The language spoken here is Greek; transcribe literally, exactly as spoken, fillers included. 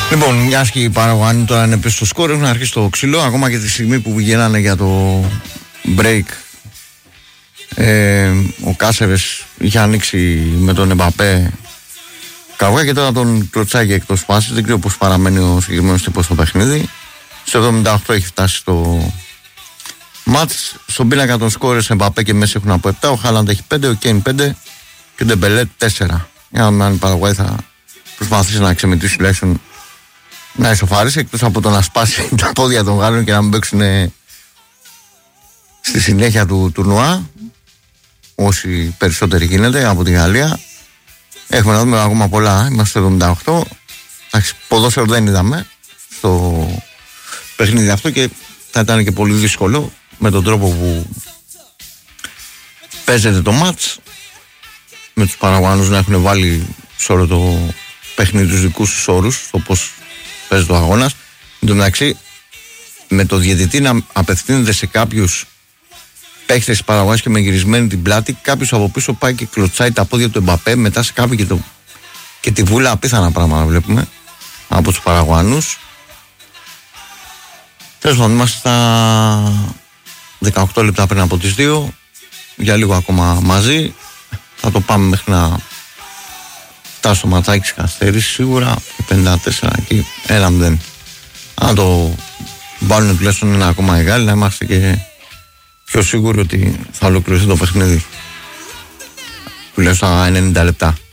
Λοιπόν, μια και οι Παραγουανοί τώρα είναι πίσω στο σκόρ, έχουν αρχίσει το ξύλο. Ακόμα και τη στιγμή που βγαίνανε για το break, ε, ο Κάσερες είχε ανοίξει με τον Εμπαπέ καβγά και τώρα τον κλωτσάει και εκτός φάσης. Δεν ξέρω πώς παραμένει ο συγκεκριμένος τύπος στο παιχνίδι. Στο εβδομήντα οκτώ έχει φτάσει το μάτς. Στον πίνακα των σκόρες Εμπαπέ και Μέση έχουν από επτά. Ο Χάλαντ έχει πέντε, ο Κέιν πέντε και ο Ντεμπελέ τέσσερα. Για να δούμε αν η Παραγουάη θα προσπαθήσει να ξεμετρήσει τουλάχιστον να ισοφαρίσει, εκτός από το να σπάσει τα πόδια των Γάλλων και να μην παίξουν στη συνέχεια του τουρνουά, όσοι περισσότεροι γίνεται από τη Γαλλία. Έχουμε να δούμε ακόμα πολλά. Είμαστε στο εβδομήντα οκτώ. Εντάξει, ποδόσφαιρο δεν είδαμε στο παιχνίδι αυτό και θα ήταν και πολύ δύσκολο με τον τρόπο που παίζεται το μάτς, με τους Παραγουανούς να έχουν βάλει σε όλο το παιχνίδι τους δικούς τους όρους, στο πώς παίζει το αγώνας. Εν τω μεταξύ, με το διαιτητή να απευθύνεται σε κάποιους παίχτες της Παραγουάης και με γυρισμένη την πλάτη, κάποιος από πίσω πάει και κλωτσάει τα πόδια του Εμπαπέ, μετά σε κάποιον και, το... και τη βούλα, απίθανα πράγματα βλέπουμε από τους Παραγουανούς. Τέλος πάντων, είμαστε στα δεκαοκτώ λεπτά πριν από τις δύο, για λίγο ακόμα μαζί. Θα το πάμε μέχρι να φτάσει στο ματσάκι καθυστερήσει σίγουρα, πενήντα τέσσερα και ένα μηδέν. Αν το βάλουν τουλάχιστον ένα ακόμα οι Γάλλοι, να είμαστε και πιο σίγουροι ότι θα ολοκληρωθεί το παιχνίδι τουλάχιστον ενενήντα λεπτά.